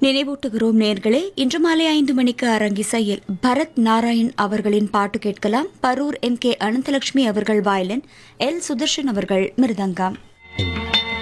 நினைவூட்டுகிறோம் நேர்களே, இன்று மாலை 5 மணிக்கு அரங்கிசையில் பரத் நாராயண் அவர்களின் பாட்டு கேட்கலாம். பரூர் NK அனந்தலட்சுமி அவர்கள் வயலின், L சுதர்ஷன் அவர்கள் மிருதங்கம்.